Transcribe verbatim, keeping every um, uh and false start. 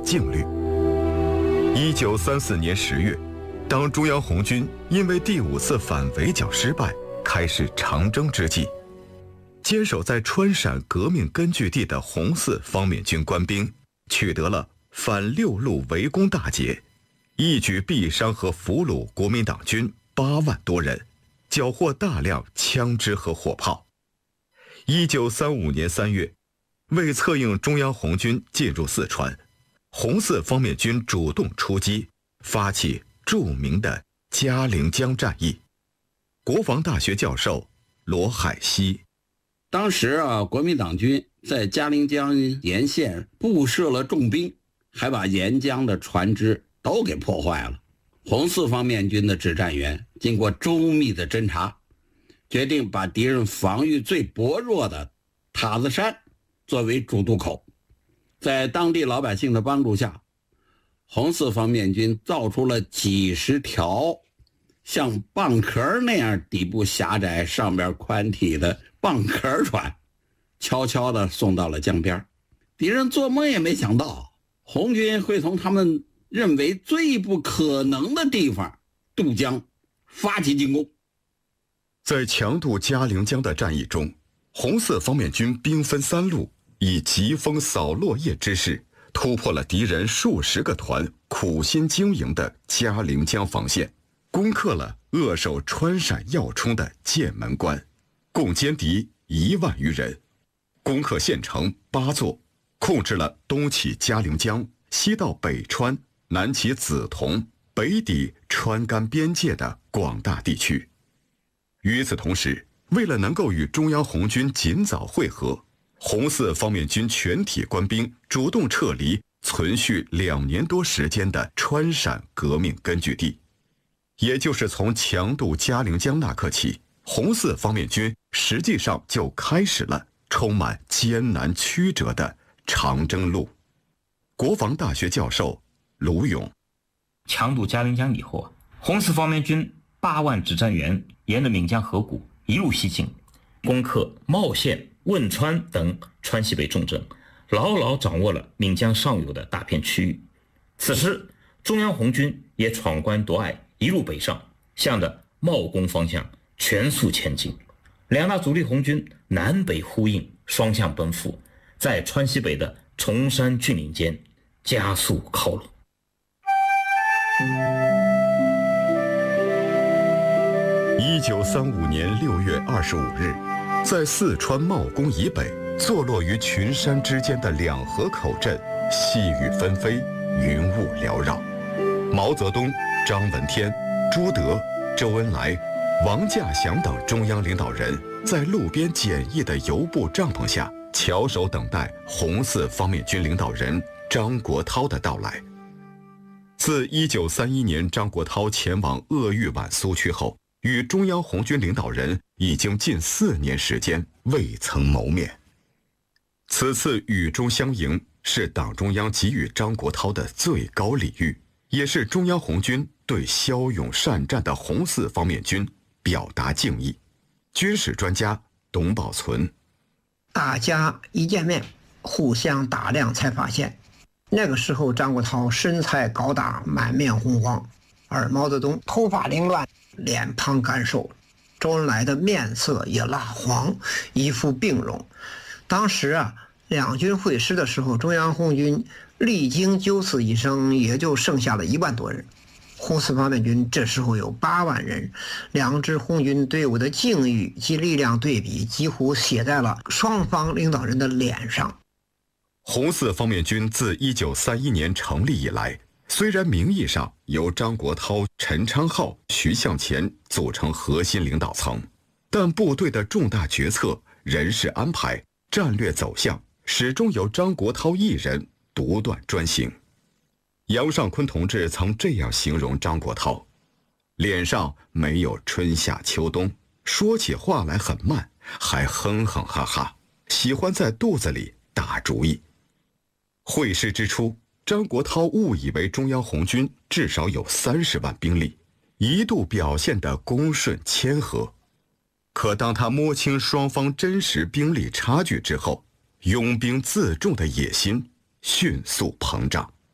境律。一九三四年十月，当中央红军因为第五次反围剿失败，开始长征之际，坚守在川陕革命根据地的红四方面军官兵取得了反六路围攻大捷，一举毙伤和俘虏国民党军八万多人，缴获大量枪支和火炮。一九三五年三月，为策应中央红军进入四川，红四方面军主动出击，发起著名的嘉陵江战役。国防大学教授罗海西： 当时啊，国民党军在嘉陵江沿线布设了重兵，还把沿江的船只都给破坏了。红四方面军的指战员经过周密的侦查，决定把敌人防御最薄弱的塔子山作为主渡口。在当地老百姓的帮助下，红四方面军造出了几十条像蚌壳那样底部狭窄上边宽体的蚌壳船，悄悄地送到了江边。敌人做梦也没想到红军会从他们认为最不可能的地方渡江发起进攻。 在强渡嘉陵江的战役中，红四方面军兵分三路，以疾风扫落叶之势突破了敌人数十个团苦心经营的嘉陵江防线，攻克了扼守川陕要冲的剑门关，共歼敌一万余人，攻克县城八座，控制了东起嘉陵江，西到北川，南起梓潼，北抵川甘边界的广大地区。与此同时，为了能够与中央红军尽早会合，红四方面军全体官兵主动撤离存续两年多时间的川陕革命根据地。也就是从强渡嘉陵江那刻起，红四方面军实际上就开始了充满艰难曲折的长征路。国防大学教授卢勇： 强渡嘉陵江以后啊，红四方面军八万指战员沿着岷江河谷一路西进，攻克茂县、汶川等川西北重镇，牢牢掌握了岷江上游的大片区域。此时中央红军也闯关夺隘，一路北上，向着茂功方向全速前进。两大主力红军南北呼应，双向奔赴，在川西北的崇山峻岭间加速靠拢。 一九三五年六月二十五日，在四川茂功以北，坐落于群山之间的两河口镇，细雨纷飞，云雾缭绕。毛泽东、张闻天、朱德、周恩来、王稼祥等中央领导人在路边简易的油布帐篷下翘首等待红四方面军领导人张国焘的到来。自一九三一年张国焘前往鄂豫皖苏区后，与中央红军领导人已经近四年时间未曾谋面。此次雨中相迎是党中央给予张国焘的最高礼遇，也是中央红军对骁勇善战的红四方面军表达敬意。军事专家董宝存： 大家一见面互相打量才发现，那个时候张国焘身材高大，满面红光，而毛泽东头发凌乱，脸庞干瘦，周恩来的面色也蜡黄，一副病容。当时啊，两军会师的时候，中央红军历经九死一生，也就剩下了一万多人。红四方面军这时候有八万人，两支红军队伍的境遇及力量对比几乎写在了双方领导人的脸上。 红四方面军自一九三一年成立以来，虽然名义上由张国焘、陈昌浩、徐向前组成核心领导层，但部队的重大决策、人事安排、战略走向始终由张国焘一人独断专行。杨尚昆同志曾这样形容张国焘：脸上没有春夏秋冬，说起话来很慢，还哼哼哈哈，喜欢在肚子里打主意。会师之初，张国焘误以为中央红军至少有三十万兵力，一度表现得恭顺谦和。可当他摸清双方真实兵力差距之后，拥兵自重的野心迅速膨胀。